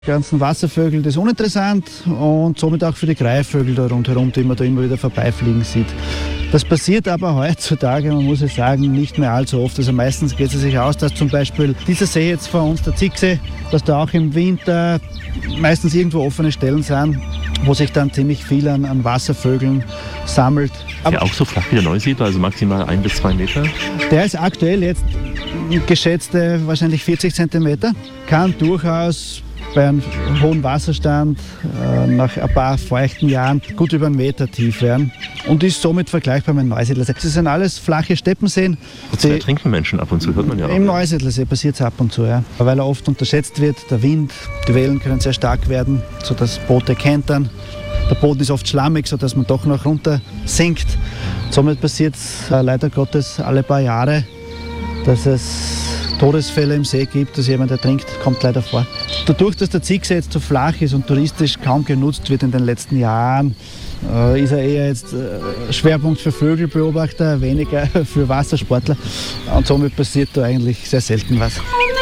Die ganzen Wasservögel, das ist uninteressant und somit auch für die Greifvögel da rundherum, die man da immer wieder vorbeifliegen sieht. Das passiert aber heutzutage, man muss es sagen, nicht mehr allzu oft. Also meistens geht es sich aus, dass zum Beispiel dieser See jetzt vor uns, der Zicksee, dass da auch im Winter meistens irgendwo offene Stellen sind, wo sich dann ziemlich viel an Wasservögeln sammelt. Ist ja auch so flach wie der Neusiedler, also maximal 1 bis 2 Meter? Der ist aktuell jetzt geschätzte wahrscheinlich 40 Zentimeter, kann durchaus bei einem hohen Wasserstand nach ein paar feuchten Jahren gut über 1 Meter tief werden und ist somit vergleichbar mit dem Neusiedlersee. Das sind alles flache Steppenseen. Die trinken Menschen ab und zu, hört man ja auch. Im Neusiedlersee passiert es ab und zu, ja. Weil er oft unterschätzt wird, der Wind, die Wellen können sehr stark werden, sodass Boote kentern. Der Boden ist oft schlammig, sodass man doch noch runter sinkt. Somit passiert es leider Gottes alle paar Jahre, dass es Todesfälle im See gibt, dass jemand ertrinkt, kommt leider vor. Dadurch, dass der Zicksee jetzt so flach ist und touristisch kaum genutzt wird in den letzten Jahren, ist er eher jetzt Schwerpunkt für Vögelbeobachter, weniger für Wassersportler. Und somit passiert da eigentlich sehr selten was.